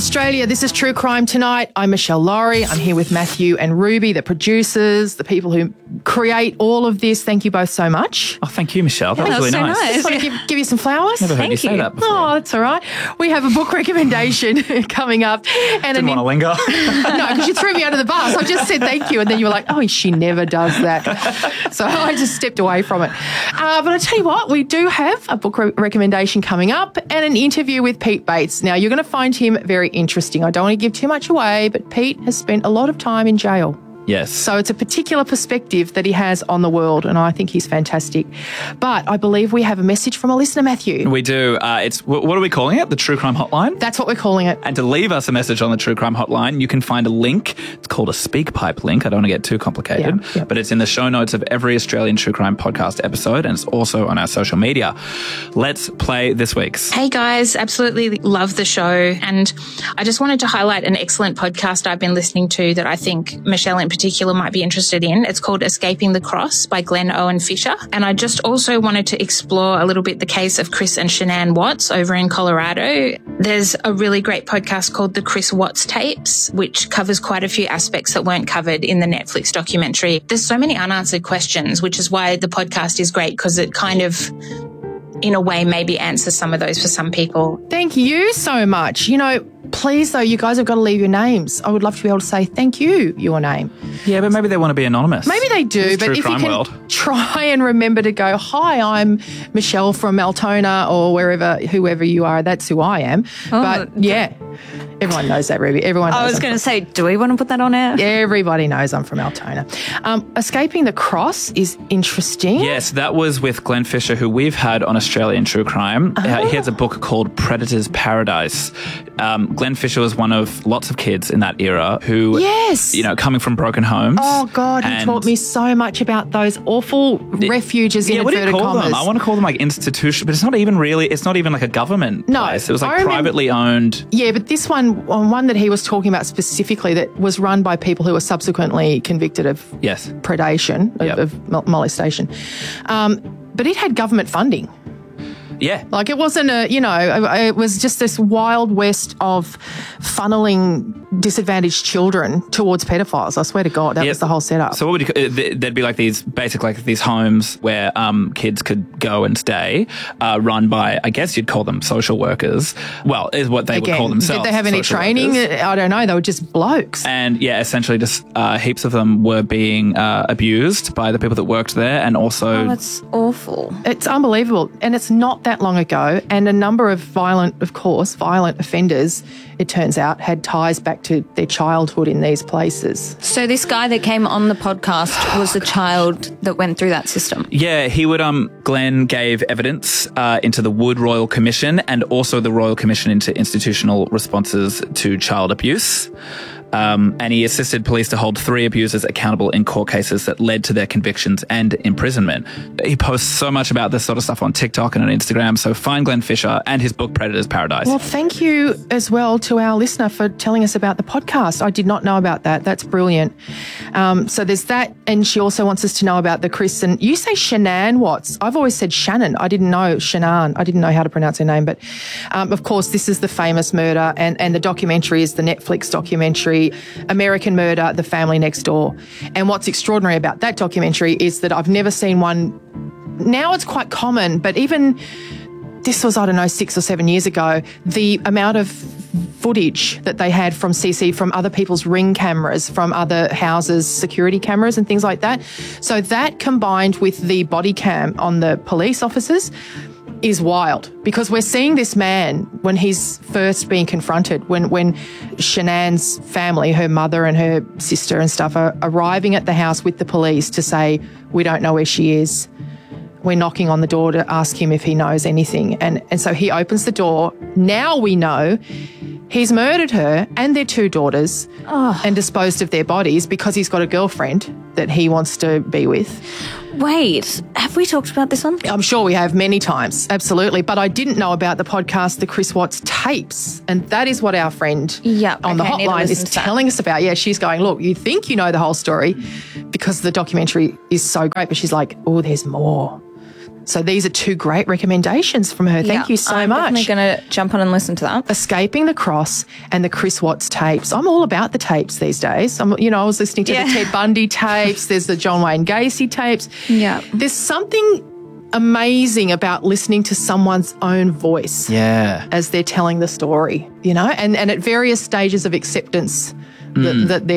Australia, this is True Crime Tonight. I'm Michelle Laurie. I'm here with Matthew and Ruby, the producers, the people who create all of this. Thank you both so much. Oh, thank you, Michelle. That was really so nice. Just want to give you some flowers. Never heard you say that before. Oh, that's all right. We have a book recommendation coming up. And Didn't want to linger. No, because you threw me under the bus. I just said thank you, and then you were like, oh, she never does that. So I just stepped away from it. But I tell you what, we do have a book recommendation coming up and an interview with Pete Bates. Now, you're going to find him very interesting. I don't want to give too much away, but Pete has spent a lot of time in jail. Yes. So it's a particular perspective that he has on the world, and I think he's fantastic. But I believe we have a message from a listener, Matthew. We do. What are we calling it? The True Crime Hotline? That's what we're calling it. And to leave us a message on the True Crime Hotline, you can find a link. It's called a SpeakPipe link. I don't want to get too complicated, but it's in the show notes of every Australian True Crime podcast episode, and it's also on our social media. Let's play this week's. Hey guys, absolutely love the show. And I just wanted to highlight an excellent podcast I've been listening to that I think Michelle in particular might be interested in. It's called Escaping the Cross by Glenn Owen Fisher. And I just also wanted to explore a little bit the case of Chris and Shanann Watts over in Colorado. There's a really great podcast called The Chris Watts Tapes, which covers quite a few aspects that weren't covered in the Netflix documentary. There's so many unanswered questions, which is why the podcast is great, because it kind of, in a way, maybe answers some of those for some people. Thank you so much. You know, please, though, you guys have got to leave your names. I would love to be able to say thank you, your name. Yeah, but maybe they want to be anonymous. Maybe they do, It's but True if you Crime can World. try and remember to go, hi, I'm Michelle from Altona or whoever you are, that's who I am. But yeah, everyone knows that, Ruby. Everyone knows. I was going to say, do we want to put that on air? Everybody knows I'm from Altona. Escaping the Cross is interesting. Yes, that was with Glenn Fisher, who we've had on Australian True Crime. He has a book called Predator's Paradise. Glenn Fisher was one of lots of kids in that era who, coming from broken homes. Oh, God, he taught me so much about those awful refuges in what do you inverted call commas. them? I want to call them like institution, but it's not even like a government place. It was like privately owned. Yeah, but this one that he was talking about specifically that was run by people who were subsequently convicted of predation, of molestation. But it had government funding. Yeah. Like it wasn't it was just this wild west of funneling disadvantaged children towards pedophiles. I swear to God, that was the whole setup. So what would you, there'd be like these homes where kids could go and stay, run by, I guess you'd call them social workers. Well, is what they would call themselves. Did they have any training? Workers. I don't know. They were just blokes. And essentially just heaps of them were being abused by the people that worked there, and also... Oh, that's awful. It's unbelievable. And it's not that long ago, and a number of violent offenders, it turns out, had ties back to their childhood in these places. So this guy that came on the podcast was the child that went through that system? Yeah, he would, Glenn gave evidence into the Wood Royal Commission and also the Royal Commission into Institutional Responses to Child Abuse. And he assisted police to hold 3 abusers accountable in court cases that led to their convictions and imprisonment. He posts so much about this sort of stuff on TikTok and on Instagram, so find Glenn Fisher and his book Predator's Paradise. Well, thank you as well to our listener for telling us about the podcast. I did not know about that. That's brilliant. So there's that, and she also wants us to know about the Chris and... You say Shanann Watts. I've always said Shannon. I didn't know Shanann. I didn't know how to pronounce her name, but of course this is the famous murder, and the documentary is the Netflix documentary American Murder, The Family Next Door. And what's extraordinary about that documentary is that I've never seen one. Now it's quite common, but even this was, 6 or 7 years ago, the amount of footage that they had from other people's Ring cameras, from other houses' security cameras and things like that. So that combined with the body cam on the police officers is wild, because we're seeing this man when he's first being confronted, when Shanann's family, her mother and her sister and stuff, are arriving at the house with the police to say, we don't know where she is. We're knocking on the door to ask him if he knows anything. And so he opens the door. Now we know he's murdered her and their 2 daughters and disposed of their bodies because he's got a girlfriend that he wants to be with. Wait, have we talked about this one? I'm sure we have many times, absolutely. But I didn't know about the podcast, The Chris Watts Tapes. And that is what our friend on the hotline is telling us about. Yeah, she's going, look, you think you know the whole story because the documentary is so great. But she's like, oh, there's more. So these are two great recommendations from her. Thank you so I'm much. definitely going to jump on and listen to that. Escaping the Cross and the Chris Watts tapes. I'm all about the tapes these days. I was listening to the Ted Bundy tapes. There's the John Wayne Gacy tapes. Yeah. There's something amazing about listening to someone's own voice as they're telling the story, and at various stages of acceptance that they're